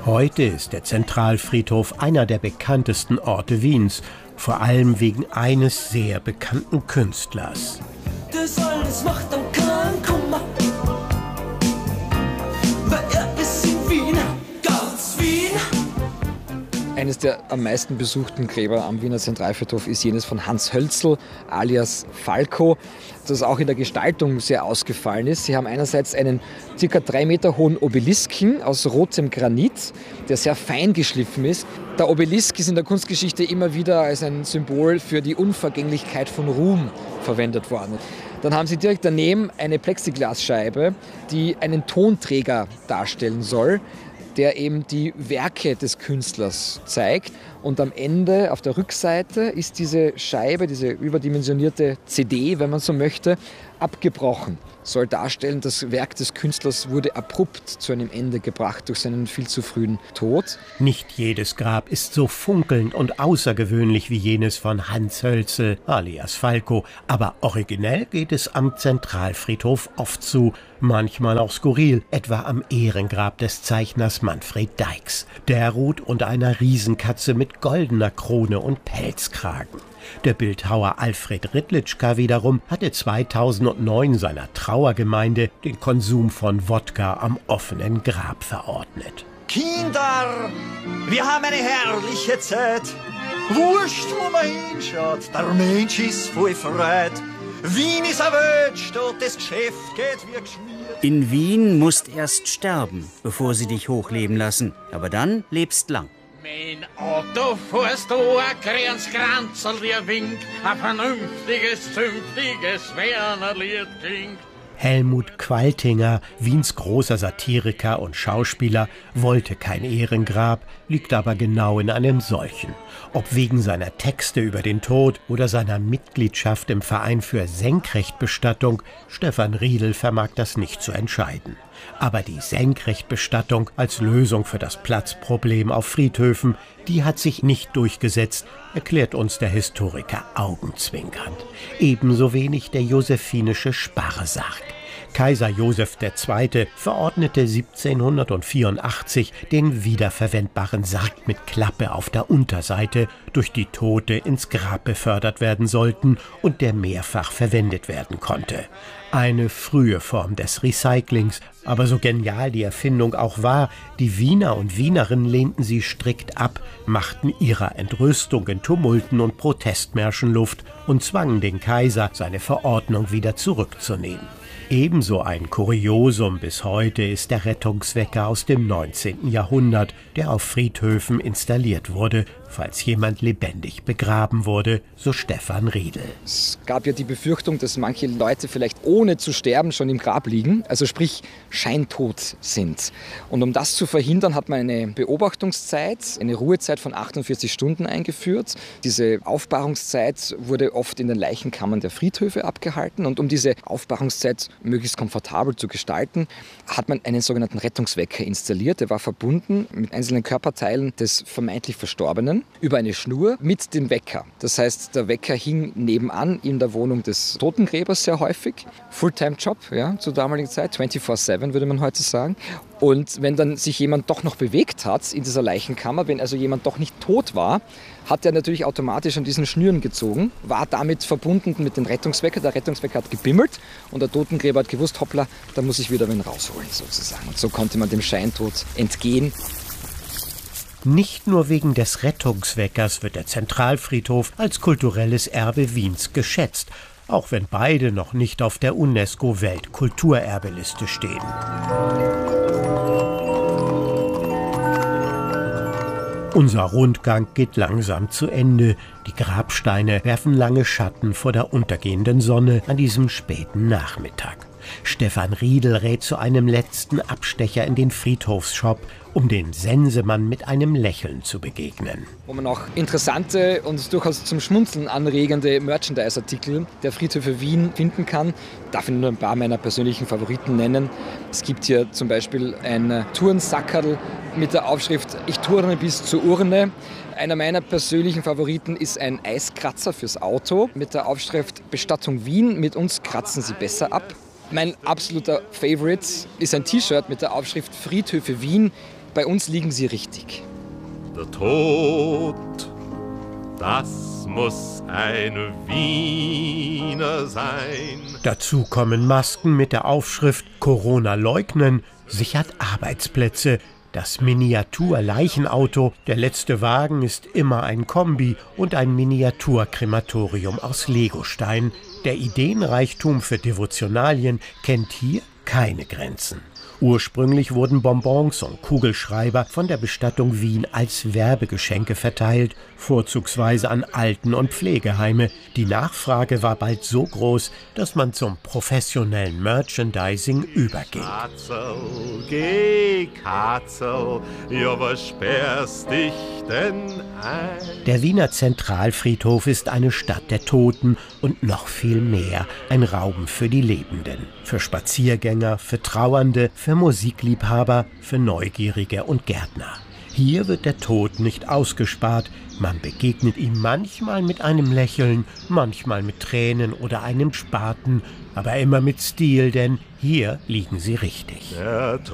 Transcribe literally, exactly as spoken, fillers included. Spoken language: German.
Heute ist der Zentralfriedhof einer der bekanntesten Orte Wiens, vor allem wegen eines sehr bekannten Künstlers. Das alles macht dann keinen Kummer, weil er ist in Wien, ganz Wien. Eines der am meisten besuchten Gräber am Wiener Zentralfriedhof ist jenes von Hans Hölzl alias Falco, das auch in der Gestaltung sehr ausgefallen ist. Sie haben einerseits einen ca. drei Meter hohen Obelisken aus rotem Granit, der sehr fein geschliffen ist. Der Obelisk ist in der Kunstgeschichte immer wieder als ein Symbol für die Unvergänglichkeit von Ruhm verwendet worden. Dann haben sie direkt daneben eine Plexiglasscheibe, die einen Tonträger darstellen soll, der eben die Werke des Künstlers zeigt. Und am Ende, auf der Rückseite, ist diese Scheibe, diese überdimensionierte C D, wenn man so möchte, abgebrochen. Soll darstellen, das Werk des Künstlers wurde abrupt zu einem Ende gebracht durch seinen viel zu frühen Tod. Nicht jedes Grab ist so funkelnd und außergewöhnlich wie jenes von Hans Hölzl alias Falco, aber originell geht es am Zentralfriedhof oft zu, manchmal auch skurril, etwa am Ehrengrab des Zeichners Manfred Deix. Der ruht unter einer Riesenkatze mit goldener Krone und Pelzkragen. Der Bildhauer Alfred Ritlitschka wiederum hatte zweitausendneun seiner Trauergemeinde den Konsum von Wodka am offenen Grab verordnet. Kinder, wir haben eine herrliche Zeit. Wurscht, wo man hinschaut, der Mensch ist voll Freude. Wien ist eine Weltstadt, das Geschäft geht wie geschmiert. In Wien musst erst sterben, bevor sie dich hochleben lassen. Aber dann lebst lang. Mein Auto fährst du, ein Kranzkranzl dir winkt, ein vernünftiges, zünftiges Wernerlied klingt. Helmut Qualtinger, Wiens großer Satiriker und Schauspieler, wollte kein Ehrengrab, liegt aber genau in einem solchen. Ob wegen seiner Texte über den Tod oder seiner Mitgliedschaft im Verein für Senkrechtbestattung, Stefan Riedl vermag das nicht zu entscheiden. Aber die Senkrechtbestattung als Lösung für das Platzproblem auf Friedhöfen, die hat sich nicht durchgesetzt, erklärt uns der Historiker augenzwinkernd. Ebenso wenig der josephinische Sparresarg. Kaiser Joseph der Zweite verordnete siebzehnhundertvierundachtzig den wiederverwendbaren Sarg mit Klappe auf der Unterseite, durch die Tote ins Grab befördert werden sollten und der mehrfach verwendet werden konnte. Eine frühe Form des Recyclings, aber so genial die Erfindung auch war, die Wiener und Wienerinnen lehnten sie strikt ab, machten ihrer Entrüstung in Tumulten und Protestmärschen Luft und zwangen den Kaiser, seine Verordnung wieder zurückzunehmen. Ebenso ein Kuriosum bis heute ist der Rettungswecker aus dem neunzehnten Jahrhundert, der auf Friedhöfen installiert wurde, falls jemand lebendig begraben wurde, so Stefan Riedl. Es gab ja die Befürchtung, dass manche Leute vielleicht ohne zu sterben schon im Grab liegen, also sprich scheintot sind. Und um das zu verhindern, hat man eine Beobachtungszeit, eine Ruhezeit von achtundvierzig Stunden eingeführt. Diese Aufbahrungszeit wurde oft in den Leichenkammern der Friedhöfe abgehalten. Und um diese Aufbahrungszeit möglichst komfortabel zu gestalten, hat man einen sogenannten Rettungswecker installiert. Der war verbunden mit einzelnen Körperteilen des vermeintlich Verstorbenen über eine Schnur mit dem Wecker. Das heißt, der Wecker hing nebenan in der Wohnung des Totengräbers sehr häufig. Fulltime-Job, ja, zur damaligen Zeit, vierundzwanzig sieben würde man heute sagen. Und wenn dann sich jemand doch noch bewegt hat in dieser Leichenkammer, wenn also jemand doch nicht tot war, hat er natürlich automatisch an diesen Schnüren gezogen, war damit verbunden mit dem Rettungswecker. Der Rettungswecker hat gebimmelt und der Totengräber hat gewusst, hoppla, da muss ich wieder wen rausholen sozusagen. Und so konnte man dem Scheintod entgehen. Nicht nur wegen des Rettungsweckers wird der Zentralfriedhof als kulturelles Erbe Wiens geschätzt, auch wenn beide noch nicht auf der UNESCO-Weltkulturerbeliste stehen. Unser Rundgang geht langsam zu Ende. Die Grabsteine werfen lange Schatten vor der untergehenden Sonne an diesem späten Nachmittag. Stefan Riedl rät zu einem letzten Abstecher in den Friedhofsshop, um den Sensemann mit einem Lächeln zu begegnen. Wo man auch interessante und durchaus zum Schmunzeln anregende Merchandise-Artikel der Friedhöfe Wien finden kann. Darf ich nur ein paar meiner persönlichen Favoriten nennen. Es gibt hier zum Beispiel ein Turnensackerl mit der Aufschrift „Ich turne bis zur Urne". Einer meiner persönlichen Favoriten ist ein Eiskratzer fürs Auto mit der Aufschrift „Bestattung Wien, mit uns kratzen Sie besser ab". Mein absoluter Favorite ist ein T-Shirt mit der Aufschrift „Friedhöfe Wien, Bei uns liegen sie richtig. Der Tod, das muss ein Wiener sein. Dazu kommen Masken mit der Aufschrift Corona leugnen, sichert Arbeitsplätze. Das Miniatur-Leichenauto, der letzte Wagen ist immer ein Kombi und ein Miniaturkrematorium aus Legostein. Der Ideenreichtum für Devotionalien kennt hier keine Grenzen. Ursprünglich wurden Bonbons und Kugelschreiber von der Bestattung Wien als Werbegeschenke verteilt, vorzugsweise an Alten- und Pflegeheime. Die Nachfrage war bald so groß, dass man zum professionellen Merchandising überging. Katzel, geh Katzel, ja was sperrst dich denn ein? Der Wiener Zentralfriedhof ist eine Stadt der Toten und noch viel mehr, ein Raum für die Lebenden. Für Spaziergänger, für Trauernde, für Musikliebhaber, für Neugierige und Gärtner. Hier wird der Tod nicht ausgespart, man begegnet ihm manchmal mit einem Lächeln, manchmal mit Tränen oder einem Spaten, aber immer mit Stil, denn hier liegen sie richtig. Der